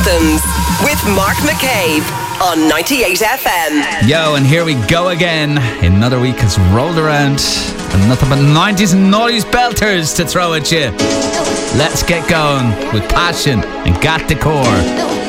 Anthems with Mark McCabe on 98 FM. Yo, and here we go again. Another week has rolled around and nothing but 90s and noughties belters to throw at you. Let's get going with Passion and Gat Decor.